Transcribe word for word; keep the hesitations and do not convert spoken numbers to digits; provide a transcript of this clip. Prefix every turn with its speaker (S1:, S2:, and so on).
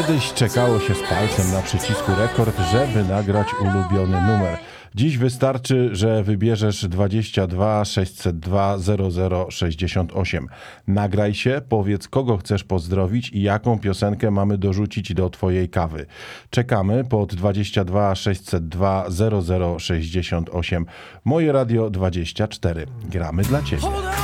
S1: Kiedyś czekało się z palcem na przycisku rekord, żeby nagrać ulubiony numer. Dziś wystarczy, że wybierzesz dwadzieścia dwa sześćset dwa zero zero sześćdziesiąt osiem. Nagraj się, powiedz kogo chcesz pozdrowić i jaką piosenkę mamy dorzucić do twojej kawy. Czekamy pod dwadzieścia dwa sześćset dwa zero zero sześćdziesiąt osiem. Moje Radio dwadzieścia cztery. Gramy dla ciebie.